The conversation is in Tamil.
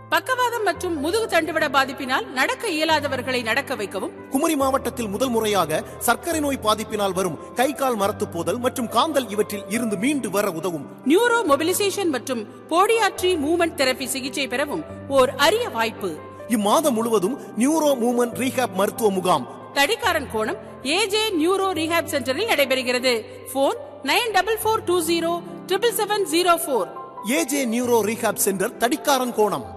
பக்கவாதம் மற்றும் முதுகு தண்டுவட பாதிப்பினால் நடக்க இயலாதவர்களை நடக்க வைக்கவும். குமரி மாவட்டத்தில் முதல் முறையாக சர்க்கரை நோய் பாதிப்பினால் வரும் கை கால் மரத்து போதல் மற்றும் காந்தல் இவற்றில் இருந்து மீண்டு வர உதவும். நியூரோ மொபிலைசேஷன் மற்றும் போடியாட்ரி மூவ்மெண்ட் தெரபி சிகிச்சை பெறவும் ஓர் அரிய வாய்ப்பு. இம்மாதம் முழுவதும் நியூரோ மூவ்மெண்ட் ரீஹாப் மருத்துவ முகாம் தடிக்காரன் கோணம் ஏஜே நியூரோ ரீஹாப் சென்டரில் நடைபெறுகிறது. Phone 9442077704. AJ neuro rehab centre, தடிக்காரன் கோணம்.